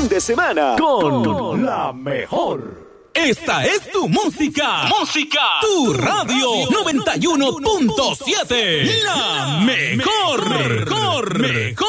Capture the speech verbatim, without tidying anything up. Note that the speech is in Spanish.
fin de semana con, con la mejor. Esta es tu música. Música. Tu radio noventa y uno punto siete. La mejor. Mejor. Mejor.